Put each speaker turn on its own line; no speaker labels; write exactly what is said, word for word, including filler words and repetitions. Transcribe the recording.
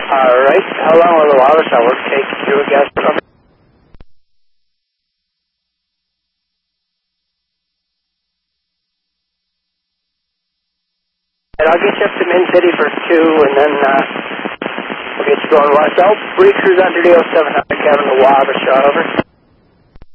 All right. How long will the wireless network take to a gas recovery? And I'll get you up to Min City for two, and then uh, we'll get you going west. I'll recruit under the oh seven hundred, Kevin, the wireless shot over.